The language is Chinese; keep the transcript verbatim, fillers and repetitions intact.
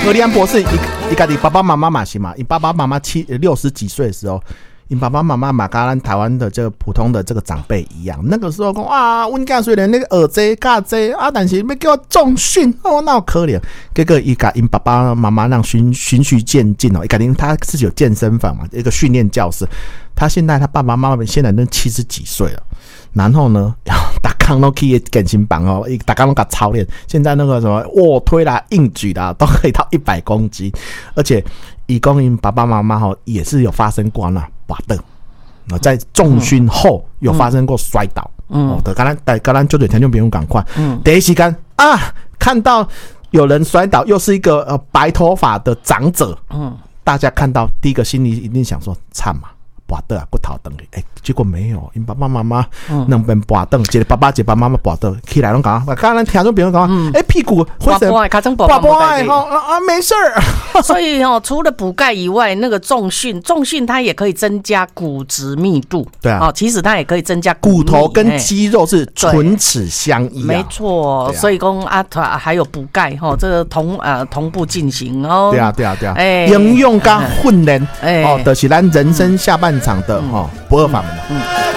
何立安博士，一个你爸爸妈妈嘛是嘛，你爸爸妈妈七六十几岁的时候，你爸爸妈妈嘛，跟咱台湾的这个普通的这个长辈一样，那个时候讲啊，阮家虽然那个耳贼嘎贼啊，但是要叫我重训哦，那好可怜。结果伊甲因爸爸妈妈让循循序渐进哦，伊甲因他自己有健身房嘛，一个训练教室。他现在他爸爸妈妈现在都七十几岁了。然后呢，大康都可以健身房哦，大康都给操练。现在那个什么卧推啦、硬举啦，都可以到一百公斤。而且，以公因爸爸妈妈哈也是有发生过那滑倒，在重训后有发生过摔倒。嗯，哦，的，刚才刚才就对听众朋友赶快，嗯，第一时间啊，看到有人摔倒，又是一个呃白头发的长者，嗯，大家看到第一个心里一定想说，惨嘛。拔倒啊，骨头断去，哎、欸，结果没有，因爸爸妈妈两边拔倒，一个爸爸一个爸妈妈拔倒，起来拢讲，刚刚听众朋友讲，哎、欸，屁股拔拔，卡成拔拔拔，哈啊，没事儿。 所以哦，除了补钙以外，那个重训，重训它也可以增加骨质密度， 对啊， 哦，其实它也可以增加骨头跟肌肉是唇齿相依、啊， 没错。啊、所以讲啊，还有补钙哈，这个同呃同步进行哦。 对啊，对啊，对啊，哎，应用跟训练，哎，哦，就是咱人生下半场的哈不二法门。嗯。